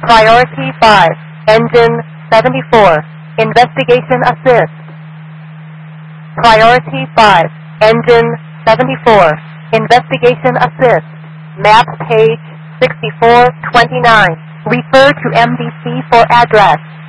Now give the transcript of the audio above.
Priority 5, Engine 74, Investigation Assist. Priority 5, Engine 74, Investigation Assist. Map page 6429. Refer to MDC for address.